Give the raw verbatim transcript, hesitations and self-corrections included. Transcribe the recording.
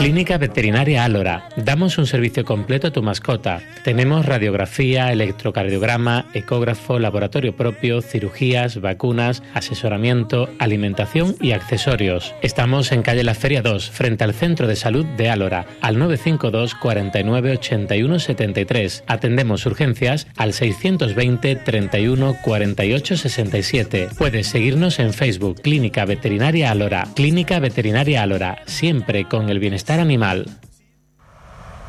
Clínica Veterinaria Álora. Damos un servicio completo a tu mascota. Tenemos radiografía, electrocardiograma, ecógrafo, laboratorio propio, cirugías, vacunas, asesoramiento, alimentación y accesorios. Estamos en calle La Feria dos, frente al Centro de Salud de Álora, al nueve cinco dos, cuarenta y nueve, ochenta y uno, setenta y tres. Atendemos urgencias al seiscientos veinte, treinta y uno, cuarenta y ocho, sesenta y siete. Puedes seguirnos en Facebook, Clínica Veterinaria Álora. Clínica Veterinaria Álora, siempre con el bienestar animal.